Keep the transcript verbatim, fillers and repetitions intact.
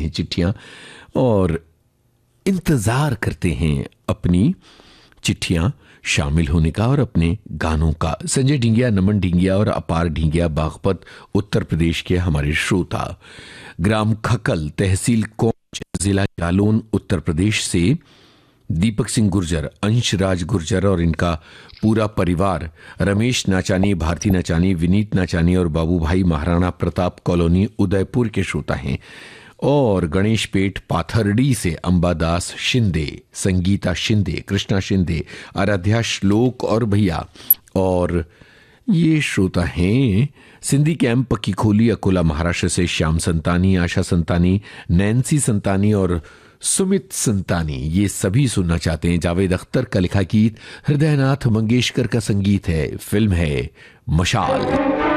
हैं चिट्ठियां और इंतजार करते हैं अपनी चिट्ठियां शामिल होने का और अपने गानों का। संजय ढिंगिया, नमन ढिंगिया और अपार ढिंगिया बागपत उत्तर प्रदेश के हमारे श्रोता। ग्राम खकल, तहसील कोंच, जिला जालौन उत्तर प्रदेश से दीपक सिंह गुर्जर, अंशराज गुर्जर और इनका पूरा परिवार, रमेश नाचानी, भारती नाचानी, विनीत नाचानी और बाबू भाई महाराणा प्रताप कॉलोनी उदयपुर के श्रोता हैं। और गणेश पेट पाथरडी से अंबादास शिंदे, संगीता शिंदे, कृष्णा शिंदे, आराध्या श्लोक और भैया। और ये श्रोता हैं सिंधी कैंप, पक्की खोली, अकोला महाराष्ट्र से श्याम संतानी, आशा संतानी, नैन्सी संतानी और सुमित संतानी। ये सभी सुनना चाहते हैं जावेद अख्तर का लिखा गीत, हृदयनाथ मंगेशकर का संगीत है, फिल्म है मशाल।